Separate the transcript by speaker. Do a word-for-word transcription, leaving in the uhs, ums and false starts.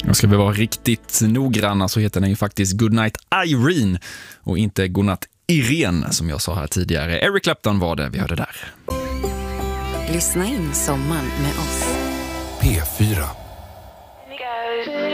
Speaker 1: Och ska vi vara riktigt noggranna så heter den ju faktiskt Goodnight Irene och inte Godnatt Irene som jag sa här tidigare. Eric Clapton var det vi hörde där.
Speaker 2: Lyssna in sommaren med oss.
Speaker 3: P fyra.